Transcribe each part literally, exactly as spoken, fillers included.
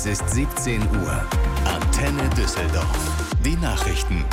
Es ist siebzehn Uhr. Antenne Düsseldorf. Die Nachrichten.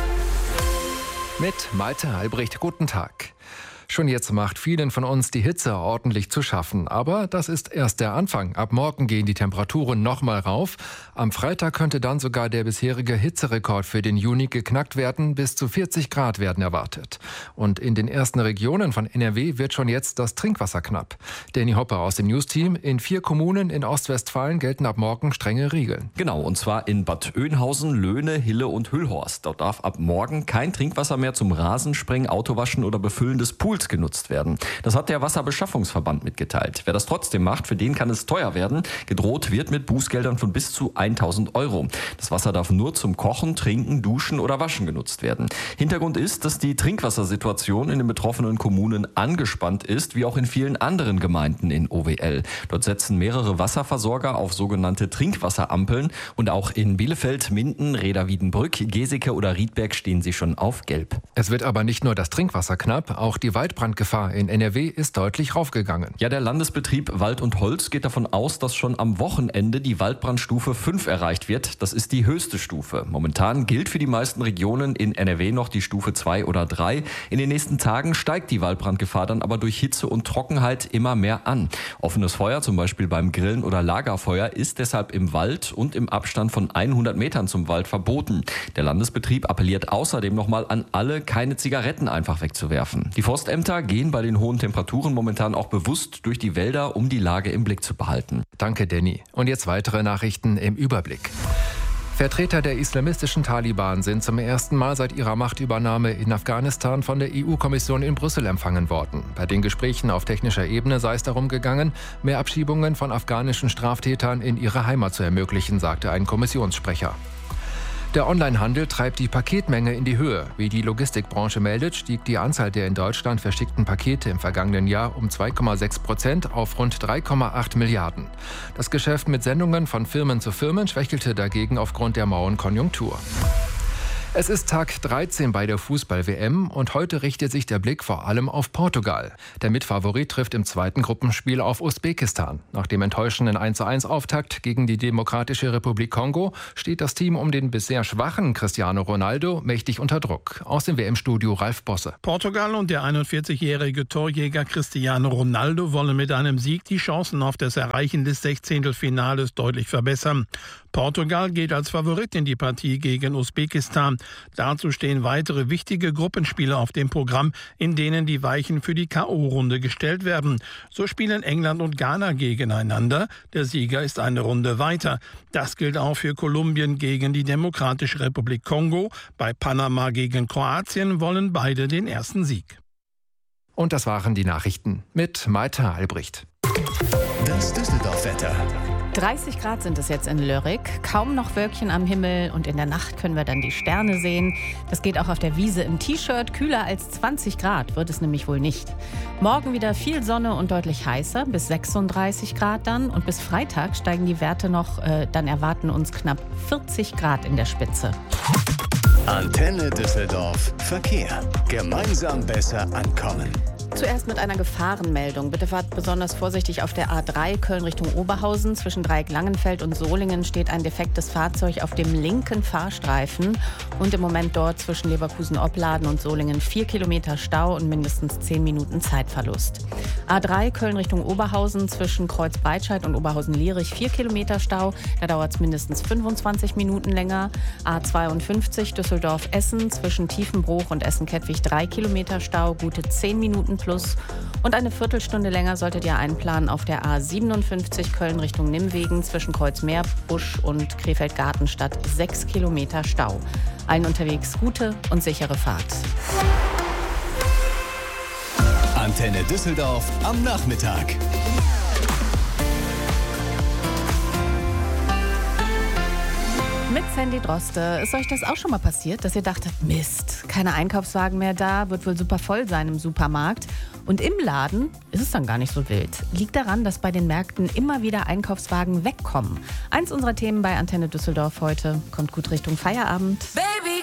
Mit Malte Albrecht, guten Tag. Schon jetzt macht vielen von uns die Hitze ordentlich zu schaffen. Aber das ist erst der Anfang. Ab morgen gehen die Temperaturen noch mal rauf. Am Freitag könnte dann sogar der bisherige Hitzerekord für den Juni geknackt werden. Bis zu vierzig Grad werden erwartet. Und in den ersten Regionen von N R W wird schon jetzt das Trinkwasser knapp. Danny Hopper aus dem News-Team. In vier Kommunen in Ostwestfalen gelten ab morgen strenge Regeln. Genau, und zwar in Bad Oeynhausen, Löhne, Hille und Hüllhorst. Dort darf ab morgen kein Trinkwasser mehr zum Rasensprengen, Autowaschen oder Befüllen des Pools genutzt werden. Das hat der Wasserbeschaffungsverband mitgeteilt. Wer das trotzdem macht, für den kann es teuer werden. Gedroht wird mit Bußgeldern von bis zu tausend Euro. Das Wasser darf nur zum Kochen, Trinken, Duschen oder Waschen genutzt werden. Hintergrund ist, dass die Trinkwassersituation in den betroffenen Kommunen angespannt ist, wie auch in vielen anderen Gemeinden in O W L. Dort setzen mehrere Wasserversorger auf sogenannte Trinkwasserampeln und auch in Bielefeld, Minden, Reda-Wiedenbrück, Geseke oder Riedberg stehen sie schon auf Gelb. Es wird aber nicht nur das Trinkwasser knapp, auch die Waldbrandgefahr in N R W ist deutlich raufgegangen. Ja, der Landesbetrieb Wald und Holz geht davon aus, dass schon am Wochenende die Waldbrandstufe fünf erreicht wird. Das ist die höchste Stufe. Momentan gilt für die meisten Regionen in N R W noch die Stufe zwei oder drei. In den nächsten Tagen steigt die Waldbrandgefahr dann aber durch Hitze und Trockenheit immer mehr an. Offenes Feuer, zum Beispiel beim Grillen oder Lagerfeuer, ist deshalb im Wald und im Abstand von hundert Metern zum Wald verboten. Der Landesbetrieb appelliert außerdem nochmal an alle, keine Zigaretten einfach wegzuwerfen. Die Forstämter gehen bei den hohen Temperaturen momentan auch bewusst durch die Wälder, um die Lage im Blick zu behalten. Danke, Danny. Und jetzt weitere Nachrichten im Überblick. Vertreter der islamistischen Taliban sind zum ersten Mal seit ihrer Machtübernahme in Afghanistan von der E U-Kommission in Brüssel empfangen worden. Bei den Gesprächen auf technischer Ebene sei es darum gegangen, mehr Abschiebungen von afghanischen Straftätern in ihre Heimat zu ermöglichen, sagte ein Kommissionssprecher. Der Onlinehandel treibt die Paketmenge in die Höhe. Wie die Logistikbranche meldet, stieg die Anzahl der in Deutschland verschickten Pakete im vergangenen Jahr um zwei Komma sechs Prozent auf rund drei Komma acht Milliarden. Das Geschäft mit Sendungen von Firmen zu Firmen schwächelte dagegen aufgrund der mauen Konjunktur. Es ist Tag dreizehn bei der Fußball-W M und heute richtet sich der Blick vor allem auf Portugal. Der Mitfavorit trifft im zweiten Gruppenspiel auf Usbekistan. Nach dem enttäuschenden eins zu eins Auftakt gegen die Demokratische Republik Kongo steht das Team um den bisher schwachen Cristiano Ronaldo mächtig unter Druck. Aus dem W M-Studio Ralf Bosse. Portugal und der einundvierzigjährige Torjäger Cristiano Ronaldo wollen mit einem Sieg die Chancen auf das Erreichen des Sechzehntelfinales deutlich verbessern. Portugal geht als Favorit in die Partie gegen Usbekistan. Dazu stehen weitere wichtige Gruppenspiele auf dem Programm, in denen die Weichen für die K O-Runde gestellt werden. So spielen England und Ghana gegeneinander. Der Sieger ist eine Runde weiter. Das gilt auch für Kolumbien gegen die Demokratische Republik Kongo. Bei Panama gegen Kroatien wollen beide den ersten Sieg. Und das waren die Nachrichten mit Malte Albrecht. Das Düsseldorf-Wetter. dreißig Grad sind es jetzt in Lörrick, kaum noch Wölkchen am Himmel und in der Nacht können wir dann die Sterne sehen. Das geht auch auf der Wiese im T-Shirt, kühler als zwanzig Grad wird es nämlich wohl nicht. Morgen wieder viel Sonne und deutlich heißer, bis sechsunddreißig Grad dann und bis Freitag steigen die Werte noch, äh, dann erwarten uns knapp vierzig Grad in der Spitze. Antenne Düsseldorf Verkehr. Gemeinsam besser ankommen. Zuerst mit einer Gefahrenmeldung. Bitte fahrt besonders vorsichtig auf der A drei Köln Richtung Oberhausen. Zwischen Dreieck-Langenfeld und Solingen steht ein defektes Fahrzeug auf dem linken Fahrstreifen. Und im Moment dort zwischen Leverkusen-Opladen und Solingen vier Kilometer Stau und mindestens zehn Minuten Zeitverlust. A drei Köln Richtung Oberhausen zwischen Kreuz-Breitscheid und Oberhausen-Lierich vier Kilometer Stau. Da dauert es mindestens fünfundzwanzig Minuten länger. A zweiundfünfzig Düsseldorf-Essen zwischen Tiefenbruch und Essen-Kettwig drei Kilometer Stau, gute zehn Minuten plus. Und eine Viertelstunde länger solltet ihr einplanen auf der A siebenundfünfzig Köln Richtung Nimwegen zwischen Kreuzmeerbusch und Krefeld-Gartenstadt sechs Kilometer Stau. Allen unterwegs gute und sichere Fahrt. Antenne Düsseldorf am Nachmittag. Mit Sandy Droste. Ist euch das auch schon mal passiert, dass ihr dachtet, Mist, keine Einkaufswagen mehr da, wird wohl super voll sein im Supermarkt. Und im Laden ist es dann gar nicht so wild. Liegt daran, dass bei den Märkten immer wieder Einkaufswagen wegkommen. Eins unserer Themen bei Antenne Düsseldorf heute kommt gut Richtung Feierabend. Baby.